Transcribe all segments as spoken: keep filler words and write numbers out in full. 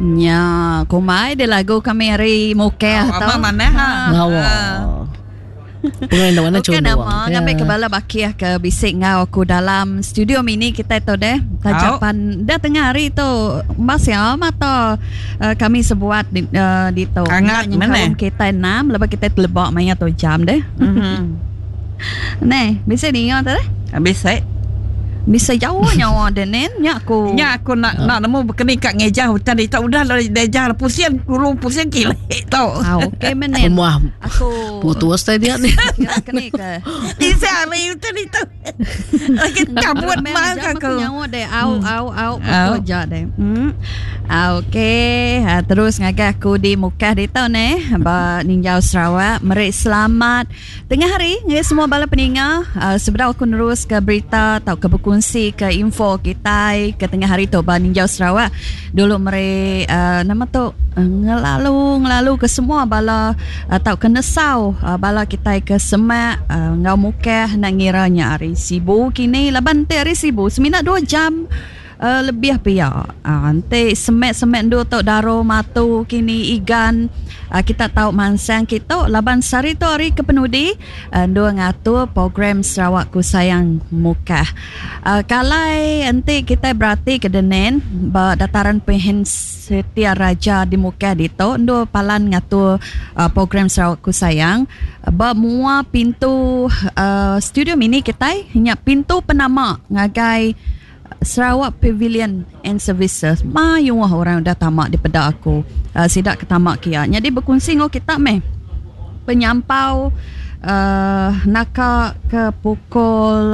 Nya, kumai de lagu kami hari mukeh oh, tau. Ama mana ha? Lawa. Pengen Okey doang. nama ngambil kebala bakiah ke bisik ngau aku dalam studio mini kita tu deh. Tajapan dah tengah hari tu mas ya mata uh, kami sebuat di, uh, di tu. Hangat mana? Kita enam lepas kita telebak maya tu jam deh. Mhm. Neh, bisa ni ngau tu deh. Habis saya Bisa jauh nyawa dan nen nyak aku. nya aku nak nak nemu berkeni kat ngejah hutan dia tak udah lah dejah pusing kurung pusing kilek tau. Ah okey menen. Rumah Aku putus tadi dia ni. kira keni ke. Di sana hutan itu. Lagi cabut mah aku aku. nyawa deh au au au Au. aku ja deh. Hmm. Ah okey, ha, terus ngagak aku di muka di tau ne ba Ninjau Sarawak. Merik selamat tengah hari ngai semua bala peninga. Uh, sebenarnya aku nerus ke berita atau ke berkongsi ke info kita ke tengah hari tu ba Ninjau Sarawak. Dulu merik uh, nama tu uh, ngelalu ngelalu ke semua bala atau uh, ke Nesau uh, bala kita ke Semak uh, ngau muka nak ngiranya hari sibu kini laban te hari sibu seminat dua jam. Uh, lebih pia uh, ante semet-semet dua tok daro matu kini igan uh, kita tahu mansang kita laban sari tu hari kepenudi uh, dua ngatur program Sarawak ku sayang muka uh, kalai ante kita berarti ke denen ba dataran pehen Setia Raja di muka di tu dua palan ngatur uh, program Sarawak ku sayang uh, ba mua pintu uh, studio mini kita hanya pintu penama ngagai Sarawak Pavilion and Services. Mayung orang dah tamak di pada aku. Uh, sidak ke tamak kia. Jadi berkongsi ngau kita meh. Penyampau uh, naka ke pukul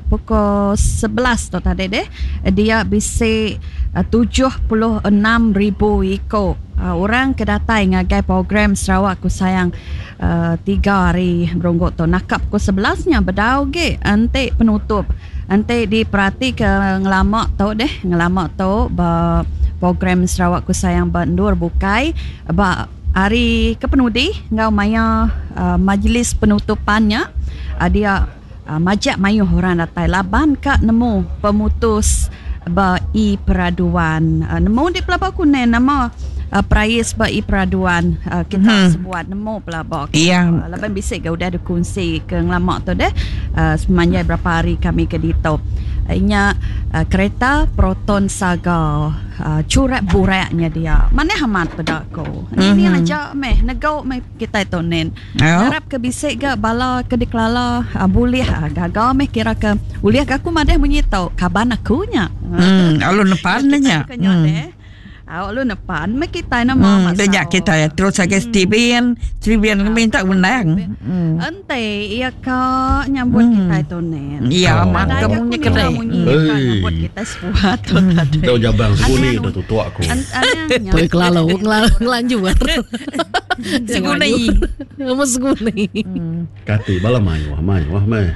pukul sebelas tu tadi deh. Dia bisi uh, tujuh puluh enam ribu iko. Uh, orang kedatai ngagai program Sarawak ku sayang uh, tiga hari beronggot tu. Nakap ku sebelasnya berdau ge. Ante penutup. Ante diperhati ke ngelamak tau deh ngelamak tau ba program Sarawak ku sayang bandur bukai ba hari kepenudi ngau maya uh, majlis penutupannya uh, dia uh, majak mayu orang datai laban kak nemu pemutus ba i peraduan uh, nemu di pelabak kunen nama uh, prize ba i peraduan uh, kita hmm. sebuat nemu pelabak Iya. uh, laban bisik ke udah ada kongsi ke ngelamak tu deh uh, semanjai berapa hari kami ke dito inya uh, kereta Proton Saga uh, curat buraknya dia mana hamat pada aku mm-hmm. ini aja meh negau meh kita itu nen oh. harap ke bisik ke bala ke diklala uh, boleh uh, gagal meh kira ke boleh ke aku madeh menyitau kaban akunya hmm alun depannya hmm. Awak lu nepan mek kita nama hmm, dia kita ya terus saja Steven Steven minta undang hmm. ente iya ka nyambut hmm. kita itu nen iya mak ada kamu nya kedai nyambut kita sebuah tu tadi dah jabang seguni dah tutua aku Pergi kelalu ngelanjuan seguni kamu seguni kati bala mayu mayu wah meh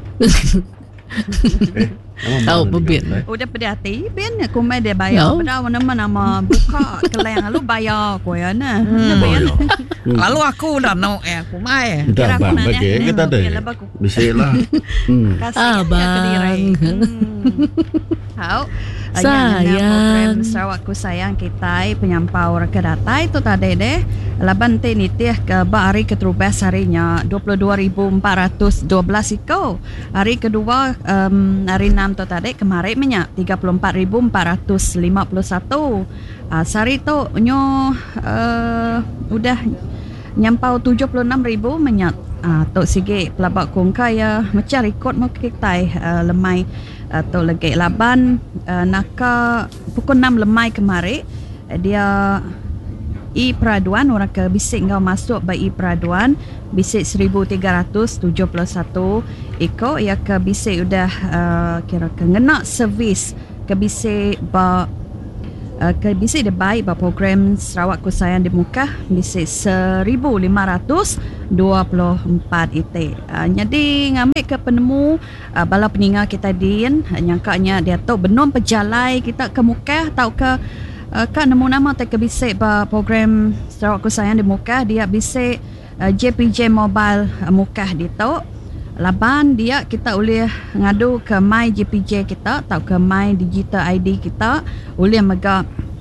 tahu bebit udah pedati ben aku mai dia bayar pada nama nama buka keleng lu bayar aku ya nah lalu aku dah no eh aku mai dah bang bagi kita deh bisailah kasih abang Hau sayang Sarawak ku sayang kita penyampau kedatai itu tadi deh laban te nitih ke hari keterubas harinya dua puluh dua ribu empat ratus dua belas iko hari kedua um, hari enam tu tadi kemarin minyak tiga puluh empat ribu empat ratus lima puluh satu uh, sehari tu nyo uh, udah nyampau tujuh puluh enam ribu minyak uh, tok sige pelabak kongka ya macam rekod mau kita uh, lemai atau lagi laban uh, naka pukul enam lemai kemarin uh, dia i peraduan orang ke bisik ngau masuk ba i peraduan bisik seribu tiga ratus tujuh puluh satu iko ya ke bisik udah uh, kira ke ngena servis ke bisik ba uh, ke bisik dia baik ba program Sarawak ku sayang di muka bisik seribu lima ratus dua puluh empat ite. Uh, jadi ngambil ke penemu uh, bala peninga kita din nyangkanya dia tahu benom pejalai kita ke muka atau ke uh, kan nemu nama tak ke bisik ba program Sarawak ku sayang di muka dia bisik uh, J P J Mobile uh, muka di tahu laban dia kita boleh ngadu ke My J P J kita atau ke My Digital I D kita boleh mega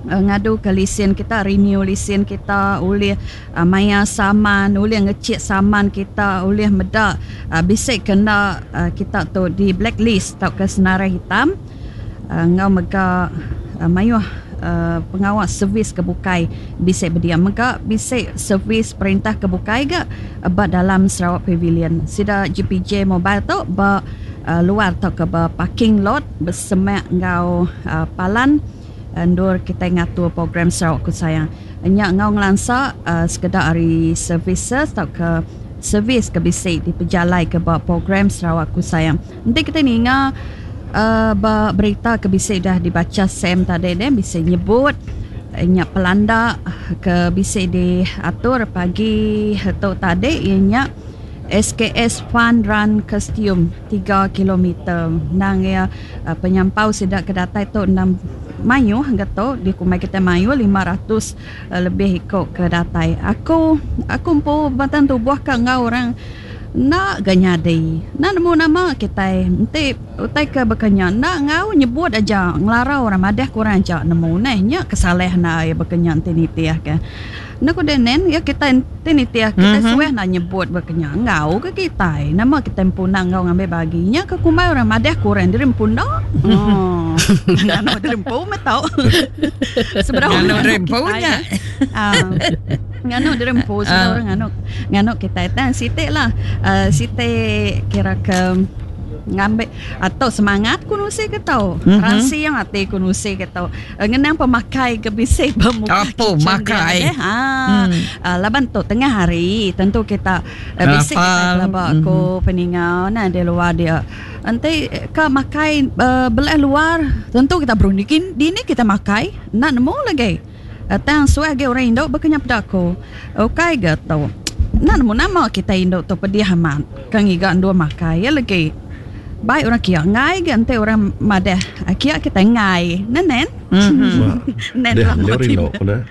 uh, ngadu ke lesen kita, renew lesen kita, boleh uh, maya saman, boleh ngecek saman kita, boleh medak uh, bisik kena uh, kita tu di blacklist tau ke senarai hitam. uh, ngau mega uh, mayuh uh, pengawas servis kebukai bisik berdiam mega bisik servis perintah kebukai ke uh, dalam Sarawak Pavilion sida G P J mobile tu ba uh, luar tau ke ba parking lot bersemak ngau uh, palan Andur kita ngatur program Sarawak Ku Sayang. Nyak ngau ngelansa uh, sekedar hari services atau ke servis ke bisik di pejalai ke bawah program Sarawak Ku Sayang. Nanti kita ni ingat uh, berita ke bisik dah dibaca Sam tadi deh, bisik nyebut nyak pelanda ke bisik diatur pagi atau tadi ianya S K S Fun Run Costume tiga kilometer nang ya uh, penyampau sidak kedatai tu enam Mayu kata di kumai kita Mayu lima ratus uh, lebih ikut kedatai. Aku aku pun batan tubuh ka ngau orang nak ganyadai. Nak nemu nama kita nanti utai ke bekanya nak ngau nyebut aja ngelarau orang madah kurang aja nemu nehnya kesaleh na ya bekanya tinitiah ke. Nak ko denen ya kita tinitiah kita mm-hmm. sueh nak nyebut bekanya ngau ke kita. Nama kita punang ngau ngambil baginya ke kumai orang madah kurang dirempun dak. Oh. Ngano dirempun me tau. Seberapa ngano dirempunya. Ah. Ngano dirempun seberapa ngano. Ngano kita tan sitik lah. Uh, sitik kira ke ngambil atau semangat kunusi ke tau mm-hmm. ransi yang hati kunusi ke tau uh, ngenang pemakai ke bisik bermuka apa makai dia, ha hmm. uh, laban tu tengah hari tentu kita uh, bisik kita labak mm-hmm. ko peningau nah di luar dia nanti ke makai uh, belah luar tentu kita berundikin di ni kita makai nak nemu lagi uh, tang suai ge orang Indo berkenyap dako okay ge tau nak nemu nama kita Indo tu pediaman kang iga ando makai ya lagi baik orang kia ngai ganti orang madah kia kita ngai nenen nen dia lerindo pada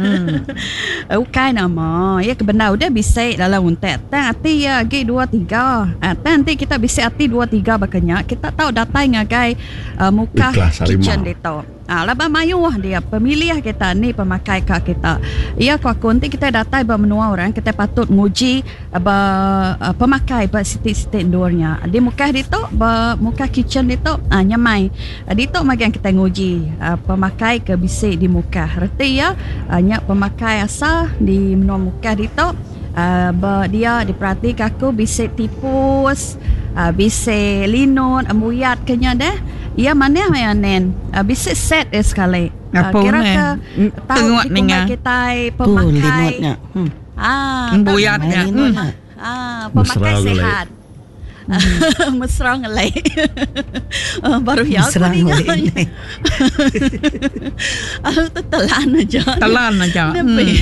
ukai nama ya kebenar udah bisa dalam untet tan ati ya g dua tiga tan nanti kita bisa ati dua tiga bakanya kita tahu data ngagai uh, muka kitchen itu ah laba mayu dia pemilih kita ni pemakai kak kita ya kau nanti kita data ba menua orang kita patut nguji ba uh, pemakai ba sitik-sitik indornya di muka itu ba muka kitchen itu ah nyamai di tu magang kita nguji uh, pemakai ke bisik di muka reti ya hanya uh, pemakai asal di menua muka itu uh, ba dia diperhati aku bisik tipus uh, bisik linun ambuyat kenya dah ya mana yang nen uh, bisik set eh sekali uh, kira ke tahu kita pemakai hmm. ah ambuyatnya hmm. ah pemakai sehat mesra ngelai uh, baru ya aku ingat aku telan aja telan aja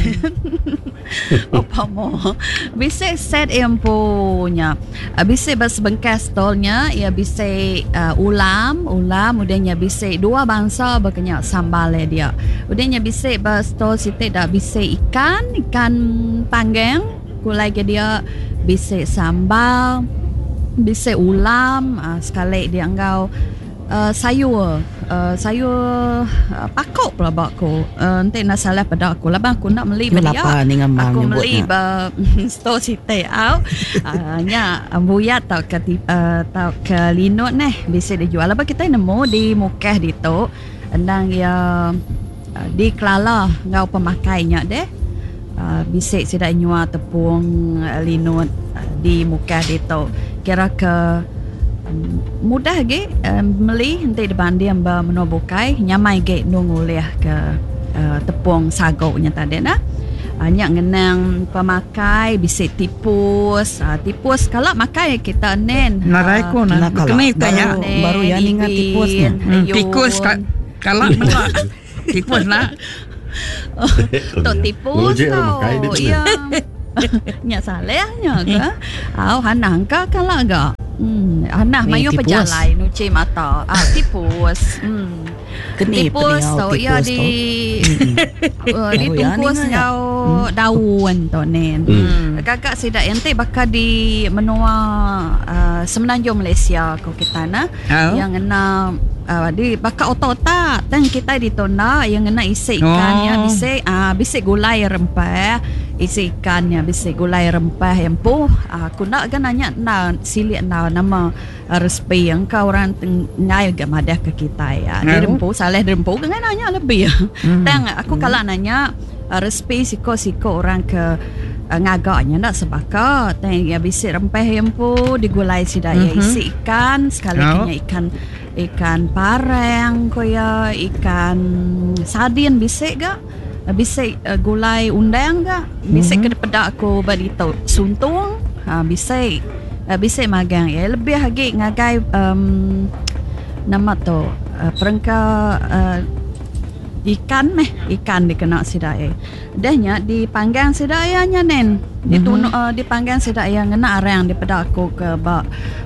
apa mau bisa set yang punya bisa bas bengkas stolnya ya bisa uh, ulam ulam udahnya bisa dua bangsa berkenyak sambal dia udahnya bisa bas stol situ dah bisa ikan ikan panggang kulai ke dia bisa sambal bisa ulam uh, sekali dia engkau uh, sayur uh, sayur uh, pakok pula bakku uh, nanti nak salah pada aku lah aku nak beli beli aku beli ba store site au uh, nya ambuyat tau ke uh, tau ke linut neh bisa dijual apa kita nemu di mukah di tu endang ya uh, di Kelala ngau pemakainya deh uh, bisa sidak nyua tepung uh, linut uh, di mukah di tu kira ke um, mudah ge um, meli nanti dibanding ba menobokai nyamai ge nunggu liah ke uh, tepung sagonya tadi nah hanya ngenang pemakai bisa tipus uh, tipus kalau makai kita nen narai ko na kena tanya baru ya ingat tipusnya hmm, tikus kalau nak tipus nak tu tipus tu ya nya salehnya ke au hanang ka kala ga hmm hanah mayu pejalai nuci mata ah tipus hmm tipus tu ya di di tungkus ngau daun tu nen kakak sidak ente bakal di menua semenanjung Malaysia ko kita na yang kena Uh, di bakal otak-otak dan kita ditona yang kena isi ikannya Oh. bisik ah uh, bisik gulai rempah isi ikannya bisik gulai rempah yang pu uh, aku nak kan nanya na silik na nama uh, resipi yang kau orang ngai ke madah ke kita ya di Oh. rempu salah rempu kan nanya lebih Hmm. dan aku kalau nanya uh, resipi siko-siko orang ke uh, ngagaknya nak sebaka dan ya bisik rempah yang pu digulai sidaya Mhm. isi ikan sekali Oh. punya ikan ikan parang koya ikan sardin bisik gak bisik uh, gulai undang gak bisik mm-hmm. ke pedak aku badito suntung ha bisik uh, bisik magang ya lebih lagi ngagai um, nama tu uh, perengka uh, ikan meh ikan dikena sidaya dahnya dipanggang sidayanya nen ditunu uh, dipanggang sidaya ngena arang dipedak aku ke ba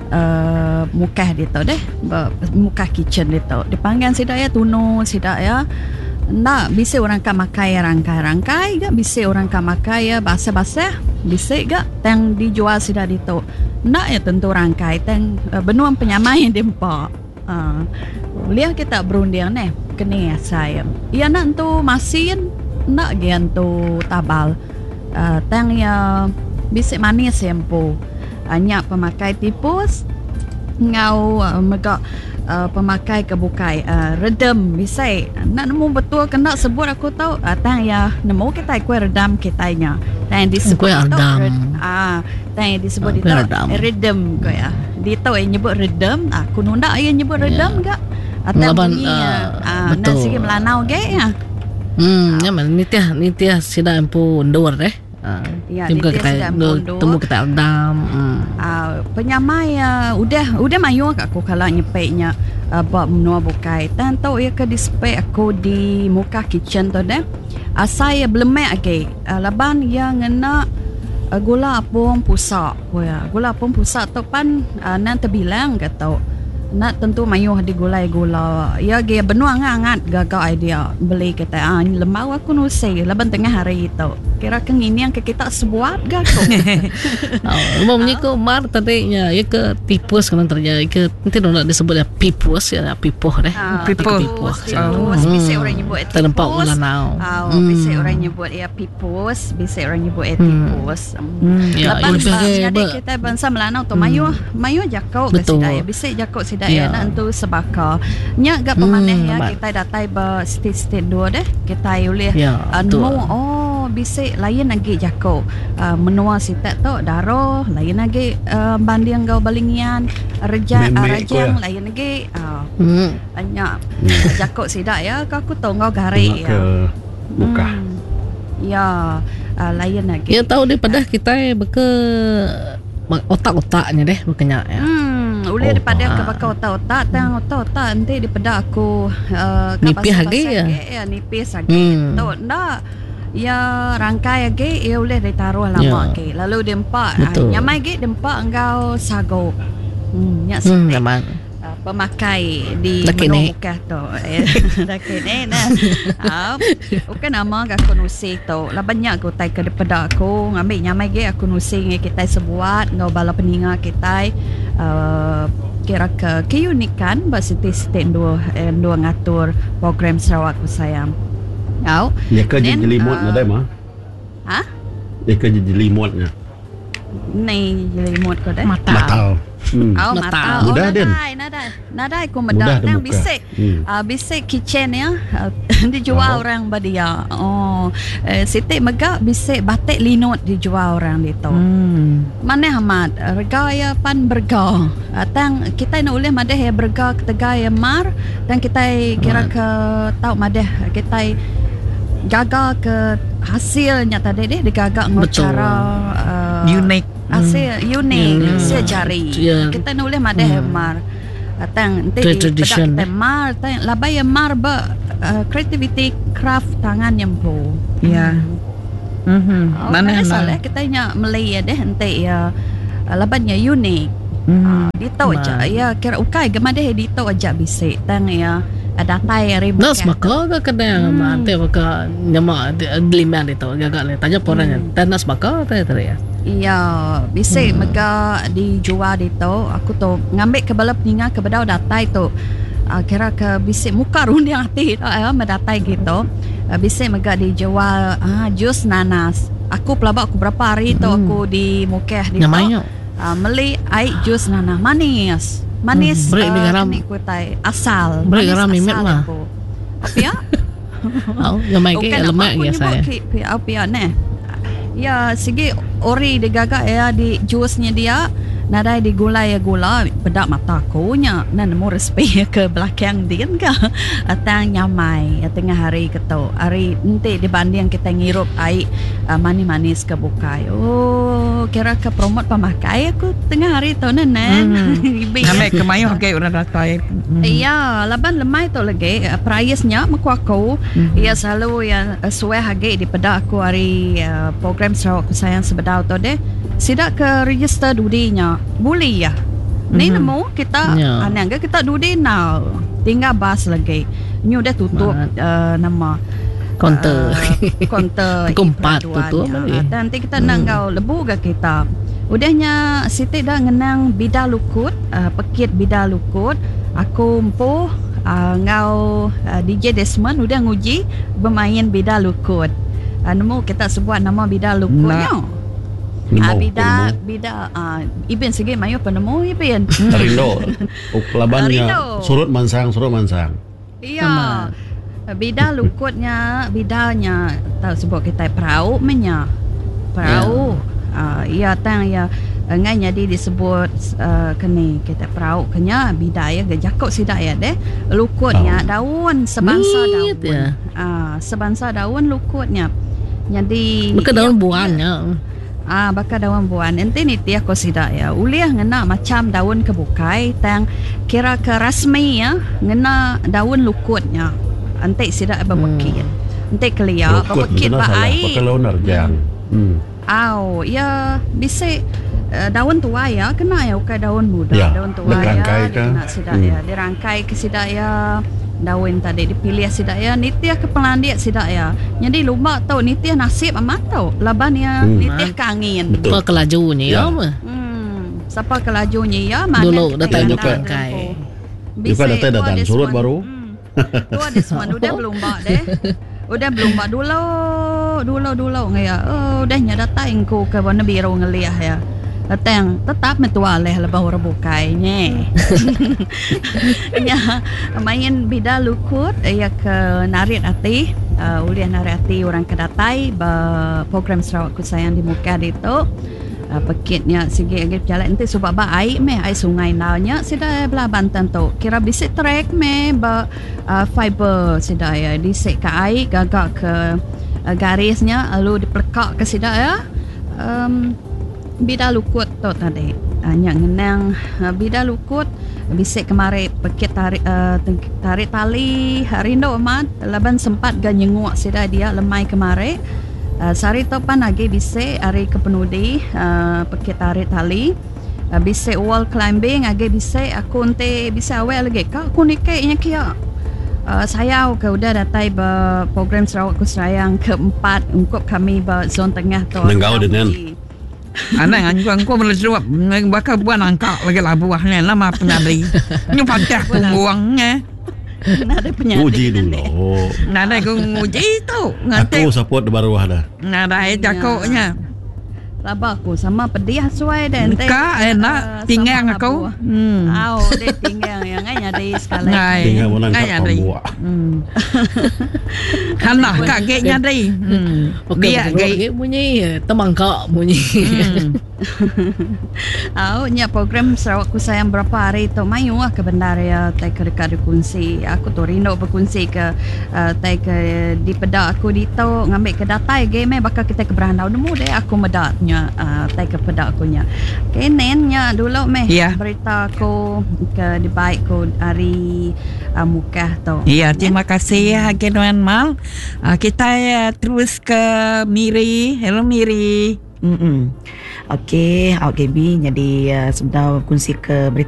uh, mukah dito deh ba mukah kitchen dito dipanggang sidaya tunu sidaya nak bisa orang kan makai rangkai-rangkai gak bisa orang kan makai basah-basah bisa gak tang dijual sidah dito nak ya tentu rangkai tang uh, benua penyamai dempak uh, lihat kita berunding nih kena saya ya nak tu masin nak gian tu tabal uh, tang ya bisa manis sempo hanya pemakai tipus ngau uh, megak uh, pemakai kebukai uh, redam bisa nak nemu betul kena sebut aku tahu uh, tang ya nemu kita kue redam kitanya tang disebut Kuih itu redam. red- ah tang yang disebut Ah, itu kuih redam. redam kau ya dia tahu yang nyebut redam aku nunda yang nyebut redam gak atau Laban, bunyi ah, ah betul. nasi Melanau ge ya Hmm, ya man nitya nitya sida empu ndor deh. Ah, Ya, tiba nitya sida kita empu do- ndor. temu kita dam. Hmm. Uh, penyamai uh, udah udah mayu aku kalau nyepeknya uh, buat menua bukai dan tahu ya ke display aku di muka kitchen tu deh uh, saya belum lagi uh, laban yang ngena uh, gula apung pusak ya gula apung pusak tu pan uh, nan terbilang kata nak tentu mayuh di gulai gula ya ge benua ngangat gagak idea beli kata ah lemau aku nusi laban tengah hari itu kira kan ini yang ke kita sebuat gak kok Oh, umumnya ko mar tadinya ya ke tipus kan terjadi ke nanti nak disebut ya pipus ya pipoh deh. Ah, Pipus. Pipus, Oh. pipus. Bisa orang nyebut eh, Ternempak tipus. Melanau. Ah, Hmm. bisa orang nyebut ya pipus, bisa orang nyebut eh Hmm. tipus. Hmm. Ya, Lapan lebih ba- ke jadi ba- kita bangsa Melanau tu mayu mayu jakau ke Betul. sidaya, bisa jakau sidaya Ya. nak tu sebaka. Nya gak pemaneh Hmm, ya nampak. kita datai ba state-state dua deh. Kita boleh Ya, betul. anu oh bisa lain lagi jakau. Uh, menua sitat tu daro lain lagi uh, banding gau balingian reja uh, Memek ko rajang ya. lain lagi uh, Hmm. banyak jakok sidak ya kau aku tahu kau garik Tengok ke ya muka. Hmm. ya uh, lain lagi Ya tahu daripada kita beke otak-otaknya deh bukannya ya. hmm boleh Oh, daripada ah. ke bakal otak-otak tang otak-otak nanti daripada aku uh, Nipis lagi ya? ya nipis lagi Hmm. tahu ndak ya rangkai lagi ya boleh ditaruh lama Ya. lagi lalu dempak Betul. uh, nyamai lagi dempak engkau sago hmm nyak Hmm, sitik. memang. Uh, pemakai di Dah kene. menu muka tu Eh, dah kene nah ah bukan nama aku nusi tu lah banyak aku tai ke depan aku ngambil nyamai ge aku nusi ngai kita sebuat ngau bala peninga kita uh, kira ke keunikan bahasa state dua eh, dua ngatur program Sarawak ku sayang au Dia ke Then, jelimut uh, na dai mah. ha Dia ke jelimutnya. ni jelimut ko dah Mata. Matal. Hmm. Oh, Mata. mata. Oh, Mudah, Den. nadai, nadai. Nadai ku Mudah medak dah nang muka. bisik. Hmm. Uh, bisik kitchen ya. Uh, dijual Oh. orang badia. Oh, uh, sitik megak bisik batik linut dijual orang itu. Hmm. Mana amat rega ya pan berga. Uh, tang kita nak boleh madah ya berga ketega ya mar dan kita kira ke tahu madah kita gagal ke hasilnya tadi deh digagak ngau Betul. cara uh, Unik. hasil unik Hmm. hasil jari Ya. kita nak boleh madah Hmm. mar tang nanti di Tradition, pedak kita mar tang labai ya mar ba uh, creativity craft tangan yang po Ya. Mhm. oh, mana Mana salah kita nya Malaya deh nanti ya uh, labannya unik Hmm. dito aja Man. ya kira ukai gamade dito aja bisik tang ya ada tai ribu Nas baka ka kada Hmm. mate baka nyama diliman itu gagak le tanya poranya. Dan nas baka tanya tadi ya. iya bisik mega dijual dito aku tu ngambil ke bala peninga ke bedau datai tu uh, kira ke bisik muka rundiang hati uh, mendatai gitu. Uh, bisik megak dijual uh, jus nanas. Aku pelabak aku berapa hari tu Hmm. aku di Mukeh di Namanya? uh, beli air jus nanas manis. Manis Hmm, break uh, di garam. ni kutai asal. Break Manis garam asal mimet mah. aku. Apa ya? Oh, gamai ke Bukan lemak apa ya aku saya. nyebut ke apa ya ne? Ya segi ori digagak ya di jusnya dia nadai digulai ya gula bedak mata aku nya nan mo respe ke belakang dia ka atang nyamai ya tengah hari keto hari nanti dibanding kita ngirup air uh, manis-manis ke bukai. Oh kira ke promote pemakai aku tengah hari tu nan Hmm. Ambil kemayu ke orang ratai. iya, laban lemai tu lagi uh, price-nya maku aku. Mhm. Ia selalu yang uh, suai harga di pada aku hari uh, program Sarawak Ku Sayang sebedau tu deh. Sidak ke register dudinya. Boleh ya. Ni Mhm. nemu kita Ya. anang kita dudi now. Tinggal bas lagi. Ni udah tutup Mat. uh, nama Konter. uh, konter Pukul empat peraduannya. tutup balik. Ah, nanti kita hmm. nanggau lebu ke kita. Udahnya Siti dah ngenang bida lukut, uh, pekit bida lukut. Aku empuh uh, ngau uh, D J Desmond udah nguji bermain bida lukut. Uh, nemu kita sebut nama bida lukutnya. Nemo, Ah, bida nemo. bida uh, Ibin segi mayu penemu Ibin. Rindo. Pelabannya Rindo. surut mansang, surut mansang. Iya. Bida lukutnya, bidanya tahu sebut kita perahu menya. Perahu. Ah iya tang ya ngai jadi disebut uh, kene kita perahu kenya bida ya gejakok sidak ya deh. Lukutnya Oh. daun sebangsa Neat, daun. ya. Ah sebangsa daun lukutnya. Jadi Bukan daun buahnya. Ah, bakal daun buan. Ente ni tiah ko sidak ya. Uliah ngena macam daun kebukai tang kira ke rasmi ya, ngena daun lukutnya. Ente sidak berbekit. Ente kelia Rukut berbekit benar ba salah. air. Pakai launar jang. Hmm. Au, ya bisa uh, daun tua ya, kena ya ukai daun muda, Ya, daun tua ya. dirangkai ke? Kena sidak Hmm. ya, dirangkai ke sidak ya. Daun tadi dipilih sidak ya, nitiah ke pelandia sidak ya. Jadi lumak tau nitiah nasib amat tau. Laban ya Hmm. nitiah ke angin. Betul. Apa kelajunya Ya. ya apa? Hmm, siapa kelajunya ya mana Dulu kita datang yang juga. nak Kai. tempuh. Juga datang Bisa, datang dua surut deswan. baru. Hmm. Dua deswan udah belum bak deh. Udah belum bak dulu dulu dulu ngaya. Oh, udah nya datang ku ke warna biru ngeliah ya. Datang tetap metua leh lebah rebukai nye. Ya, main bida lukut ya ke narit ati. Uh, uliah narit ati orang kedatai ba program Sarawak Ku Sayang di muka itu. Uh, pekitnya segi agak jalan nanti sebab ba air meh air sungai naunya sida belah Banten tu kira bisik trek meh ba uh, fiber sida ya disik ke air gagak ke uh, garisnya lalu dipelekak ke sida ya um, bida lukut tu tadi hanya ngenang uh, bida lukut bisik kemari pekit tarik uh, tarik tali harindo amat laban sempat ganyenguk sida dia lemai kemari. Uh, sari topan lagi bisa hari kepenudi uh, pakai tarik tali uh, bisa wall climbing lagi bisa aku nanti bisa awal lagi kak aku ni kayaknya kia uh, saya ke udah datai ba program Sarawak Ku Sayang keempat untuk kami ba zon tengah tu Nenggau dengan. Anak angku angku melasuap bakal buat angkat lagi lah buahnya nama penyadari. Ni patah pengguangnya. ada penyakit Uji dulu. Nada aku nguji tu. Nganti Aku support baru ada. nada ai cakoknya. Laba aku sama pedih suai dan Ka enak tinggal aku. Hmm. Au dek tinggal yang ngay nyari sekali. Ngai. Tinggal mau nangkap Ngai nyadari. pembuat. Hmm. Kanah kak ge nyadari. Hmm. Okey, Biar ge ge. bunyi temang kak bunyi. Hmm. Au nya program Sarawak Ku Sayang berapa hari tu mayu lah ke bandar ya tai ke dekat kunci. Aku tu rindu berkunci ke uh, tai ke di pedak aku di tu ngambil ke datai game bakal kita ke berandau nemu deh aku medatnya uh, tai ke pedak aku nya. Kenennya dulu meh Ya. berita aku ke di baik ku hari uh, mukah tu. Ya, terima kasih ya Tuan Mal. Uh, kita uh, terus ke Miri. Hello Miri. Mm-mm. Okey, awak Gaby jadi uh, sebentar kongsi ke berita